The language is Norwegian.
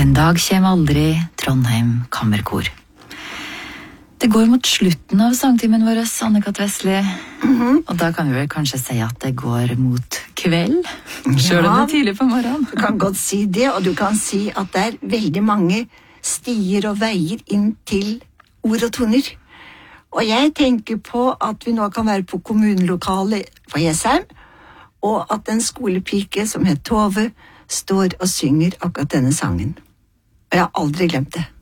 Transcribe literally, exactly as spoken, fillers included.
Den dag kjem aldri Trondheim Kammerkor. Det går mot slutten av sangtimen vår, Anne-Kat. Vesli. Mm-hmm. Og da kan vi vel kanskje si at det går mot kveld, selv om det er tidlig på morgenen. Du kan godt si det, og du kan si at det er veldig mange stier og veier inn til ord og toner. Og jeg tenker på at vi nå kan være på kommunelokalet på Jessheim, og at en skolepike som het Tove står og synger akkurat denne sangen. Og jeg har aldri glemt det.